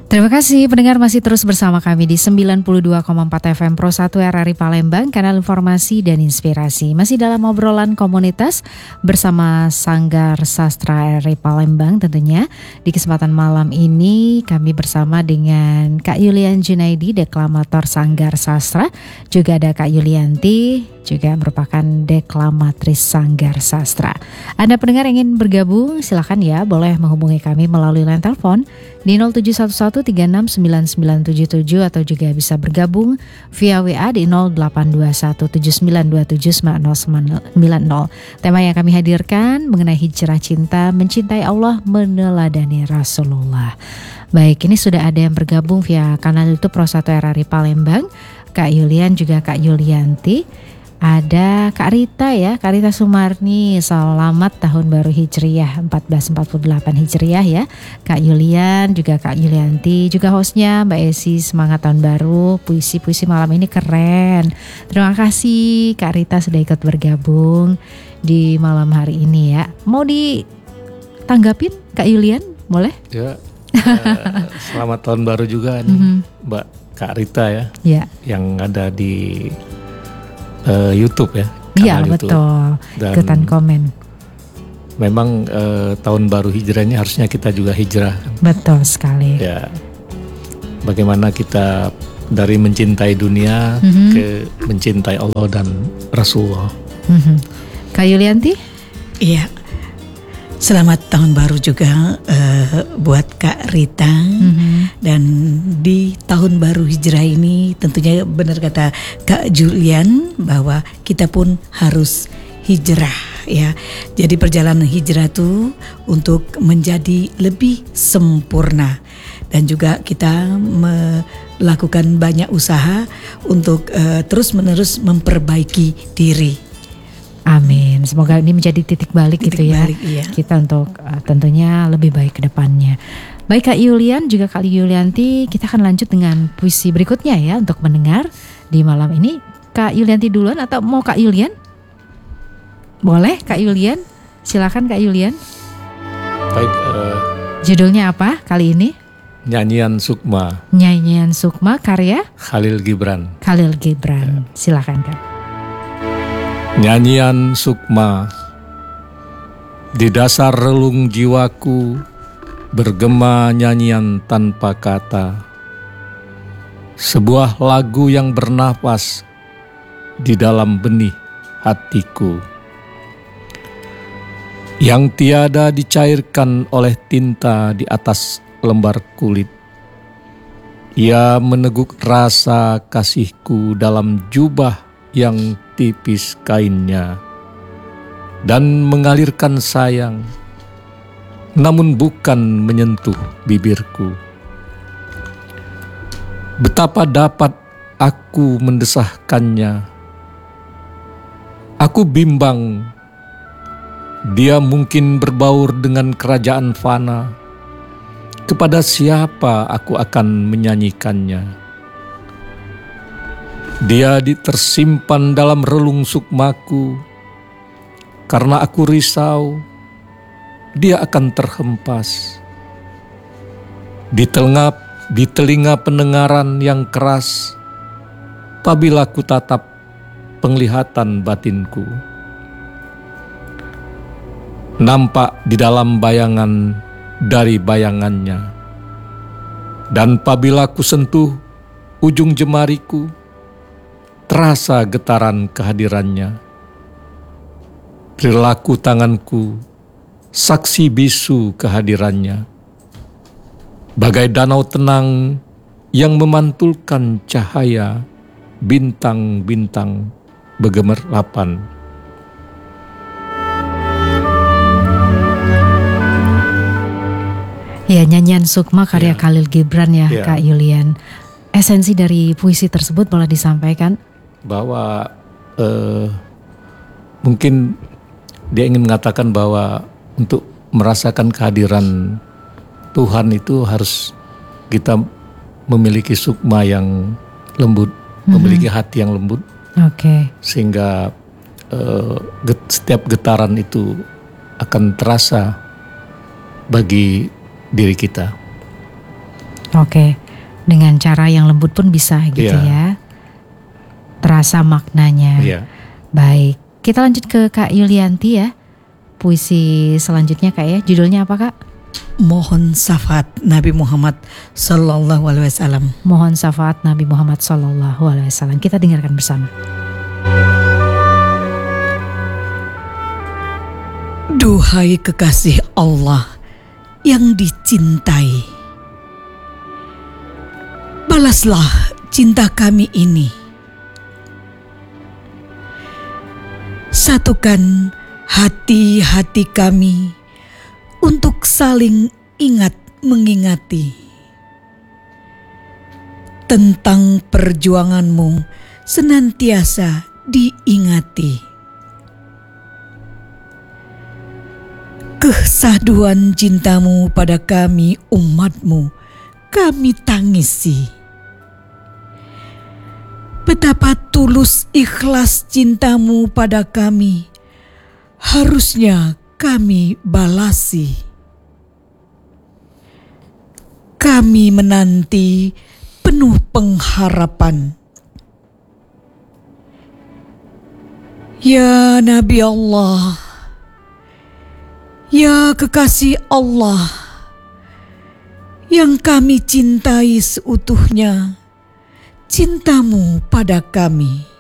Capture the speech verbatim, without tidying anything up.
Terima kasih pendengar masih terus bersama kami di sembilan puluh dua koma empat F M Pro satu R R I Palembang, kanal informasi dan inspirasi. Masih dalam obrolan komunitas bersama Sanggar Sastra R R I Palembang tentunya. Di kesempatan malam ini kami bersama dengan Kak Yulian Junaidi, deklamator Sanggar Sastra. Juga ada Kak Yulianti, juga merupakan deklamatrice Sanggar Sastra. Anda pendengar ingin bergabung, silakan ya, boleh menghubungi kami melalui line telepon di nol tujuh satu satu tiga enam sembilan sembilan tujuh tujuh atau juga bisa bergabung via W A di nol delapan dua satu tujuh sembilan dua tujuh sembilan nol sembilan nol. Tema yang kami hadirkan mengenai hijrah cinta, mencintai Allah, meneladani Rasulullah. Baik, ini sudah ada yang bergabung via kanal YouTube Pro satu R R I Palembang, Kak Yulian juga Kak Yulianti. Ada Kak Rita ya, Kak Rita Sumarni, selamat tahun baru Hijriah seribu empat ratus empat puluh delapan Hijriah ya. Kak Yulian juga Kak Yulianti, juga hostnya Mbak Esi, semangat tahun baru. Puisi-puisi malam ini keren. Terima kasih Kak Rita sudah ikut bergabung di malam hari ini ya. Mau ditanggapin Kak Yulian, boleh? Ya, uh, selamat tahun baru juga nih mm-hmm. Mbak Kak Rita ya, ya. Yang ada di Uh, YouTube ya. Iya betul. Dan ikutan komen. Memang uh, tahun baru hijrah ini harusnya kita juga hijrah. Betul sekali. Ya. Bagaimana kita dari mencintai dunia mm-hmm. ke mencintai Allah dan Rasulullah. Mm-hmm. Kak Yulianti? Iya. Selamat tahun baru juga uh, buat Kak Rita. Mm-hmm. Dan di tahun baru hijrah ini tentunya benar kata Kak Julian bahwa kita pun harus hijrah ya. Jadi perjalanan hijrah itu untuk menjadi lebih sempurna. Dan juga kita melakukan banyak usaha untuk uh, terus-menerus memperbaiki diri. Amin. Semoga ini menjadi titik balik titik gitu ya. Balik, iya. Kita untuk uh, tentunya lebih baik ke depannya. Baik Kak Yulian juga Kak Yulianti, kita akan lanjut dengan puisi berikutnya ya untuk mendengar di malam ini. Kak Yulianti duluan atau mau Kak Yulian? Boleh Kak Yulian? Silakan Kak Yulian. Baik. Uh, Judulnya apa kali ini? Nyanyian Sukma. Nyanyian Sukma karya Khalil Gibran. Khalil Gibran. Ya. Silakan Kak. Nyanyian Sukma. Di dasar relung jiwaku bergema nyanyian tanpa kata. Sebuah lagu yang bernafas di dalam benih hatiku, yang tiada dicairkan oleh tinta di atas lembar kulit. Ia meneguk rasa kasihku dalam jubah yang tipis kainnya, dan mengalirkan sayang, namun bukan menyentuh bibirku. Betapa dapat aku mendesahkannya. Aku bimbang, dia mungkin berbaur dengan kerajaan fana. Kepada siapa aku akan menyanyikannya? Dia tersimpan dalam relung sukmaku. Karena aku risau, dia akan terhempas. Di telinga, di telinga pendengaran yang keras, apabila ku tatap penglihatan batinku. Nampak di dalam bayangan dari bayangannya. Dan apabila ku sentuh ujung jemariku, terasa getaran kehadirannya. Perilaku tanganku saksi bisu kehadirannya. Bagai danau tenang yang memantulkan cahaya bintang-bintang bergemerlapan. Ya, nyanyian Sukma karya ya. Khalil Gibran ya, ya Kak Yulian. Esensi dari puisi tersebut boleh disampaikan? Bahwa eh, mungkin dia ingin mengatakan bahwa untuk merasakan kehadiran Tuhan itu harus kita memiliki sukma yang lembut, mm-hmm. memiliki hati yang lembut, okay. sehingga eh, get, setiap getaran itu akan terasa bagi diri kita. Oke, dengan cara yang lembut pun bisa gitu Iya. ya. Terasa maknanya. Iya. Baik, kita lanjut ke Kak Yulianti ya. Puisi selanjutnya Kak ya, judulnya apa Kak? Mohon syafaat Nabi Muhammad Sallallahu Alaihi Wasallam. Mohon syafaat Nabi Muhammad Sallallahu Alaihi Wasallam. Kita dengarkan bersama. Duhai kekasih Allah yang dicintai, balaslah cinta kami ini. Satukan hati-hati kami untuk saling ingat mengingati tentang perjuanganmu senantiasa diingati. Kesahduan cintamu pada kami umatmu kami tangisi. Betapa tulus ikhlas cintamu pada kami, harusnya kami balasi. Kami menanti penuh pengharapan. Ya Nabi Allah, ya kekasih Allah, yang kami cintai seutuhnya, cintamu pada kami